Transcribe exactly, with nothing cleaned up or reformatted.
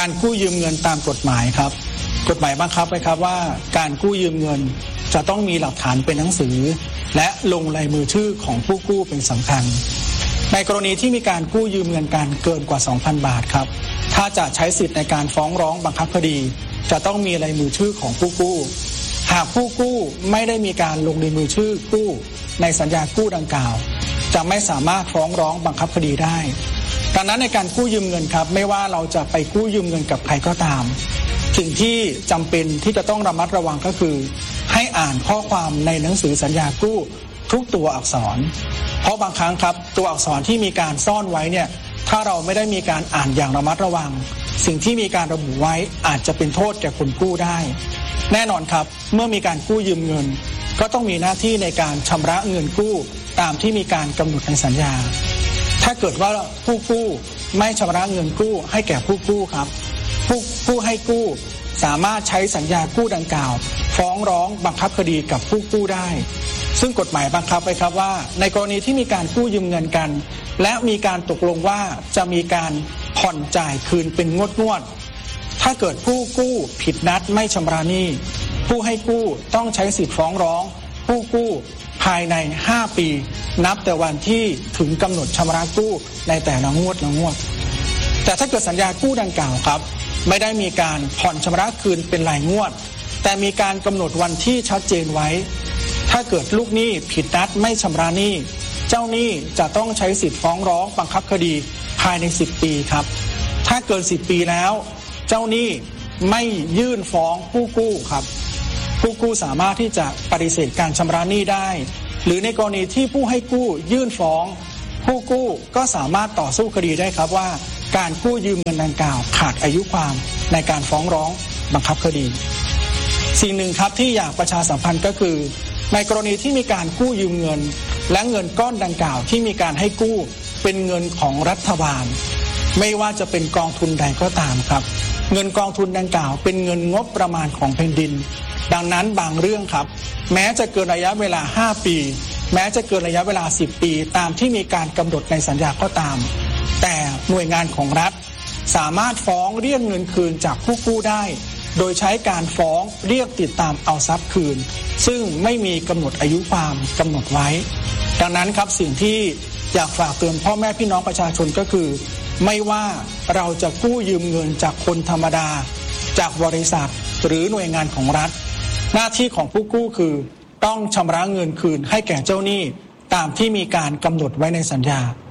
การกู้ยืมเงินตามกฎหมายครับกฎหมายบังคับไว้ครับว่าการกู้ยืมเงินจะต้องมีหลักฐานเป็นหนังสือและลงลายมือชื่อของผู้กู้เป็นสำคัญในกรณีที่มีการกู้ยืมเงินกันเกินกว่า สองพัน บาทครับถ้าจะใช้สิทธิ์ในการฟ้องร้องบังคับคดีจะต้องมีลายมือชื่อของผู้กู้หากผู้กู้ไม่ได้มีการลงลายมือชื่อกู้ในสัญญากู้ดังกล่าวจะไม่สามารถฟ้องร้องบังคับคดีได้ดังนั้นในการกู้ยืมเงินครับไม่ว่าเราจะไปกู้ยืมเงินกับใครก็ตามสิ่งที่จำเป็นที่จะต้องระมัดระวังก็คือให้อ่านข้อความในหนังสือสัญญากู้ทุกตัวอักษรเพราะบางครั้งครับตัวอักษรที่มีการซ่อนไว้เนี่ยถ้าเราไม่ได้มีการอ่านอย่างระมัดระวังสิ่งที่มีการระบุไว้อาจจะเป็นโทษแก่คนกู้ได้แน่นอนครับเมื่อมีการกู้ยืมเงินก็ต้องมีหน้าที่ในการชำระเงินกู้ตามที่มีการกำหนดในสัญญาถ้าเกิดว่าผู้กู้ไม่ชำระเงินกู้ให้แก่ผู้กู้ครับผู้ผู้ให้กู้สามารถใช้สัญญากู้ดังกล่าวฟ้องร้องบังคับคดีกับผู้กู้ได้ซึ่งกฎหมายบังคับไว้ครับว่าในกรณีที่มีการกู้ยืมเงินกันและมีการตกลงว่าจะมีการผ่อนจ่ายคืนเป็นงวดงวดถ้าเกิดผู้กู้ผิดนัดไม่ชำระหนี้ผู้ให้กู้ต้องใช้สิทธิฟ้องร้องผู้กู้ภายในห้าปีนับแต่วันที่ถึงกำหนดชำระกู้ในแต่ละงวดละงวดแต่ถ้าเกิดสัญญากู้ดังกล่าวครับไม่ได้มีการผ่อนชำระคืนเป็นรายงวดแต่มีการกำหนดวันที่ชัดเจนไว้ถ้าเกิดลูกหนี้ผิดนัดไม่ชำระหนี้เจ้าหนี้จะต้องใช้สิทธิฟ้องร้องบังคับคดีภายในสิบปีครับถ้าเกินสิบปีแล้วเจ้าหนี้ไม่ยื่นฟ้องผู้กู้ครับผู้กู้สามารถที่จะปฏิเสธการชำระหนี้ได้หรือในกรณีที่ผู้ให้กู้ยื่นฟ้องผู้กู้ก็สามารถต่อสู้คดีได้ครับว่าการกู้ยืมเงินดังกล่าวขาดอายุความในการฟ้องร้องบังคับคดีสิ่งหนึ่งครับที่อยากประชาสัมพันธ์ก็คือในกรณีที่มีการกู้ยืมเงินและเงินก้อนดังกล่าวที่มีการให้กู้เป็นเงินของรัฐบาลไม่ว่าจะเป็นกองทุนใดก็ตามครับเงินกองทุนดังกล่าวเป็นเงินงบประมาณของแผ่นดินดังนั้นบางเรื่องครับแม้จะเกินระยะเวลาห้าปีแม้จะเกินระยะเวลาสิบปีตามที่มีการกำหนดในสัญญาก็ตามแต่หน่วยงานของรัฐสามารถฟ้องเรียกเงินคืนจากผู้กู้ได้โดยใช้การฟ้องเรียกติดตามเอาทรัพย์คืนซึ่งไม่มีกำหนดอายุความกำหนดไว้ดังนั้นครับสิ่งที่อยากฝากเตือนพ่อแม่พี่น้องประชาชนก็คือไม่ว่าเราจะกู้ยืมเงินจากคนธรรมดาจากบริษัทหรือหน่วยงานของรัฐหน้าที่ของผู้กู้คือต้องชำระเงินคืนให้แก่เจ้าหนี้ตามที่มีการกำหนดไว้ในสัญญา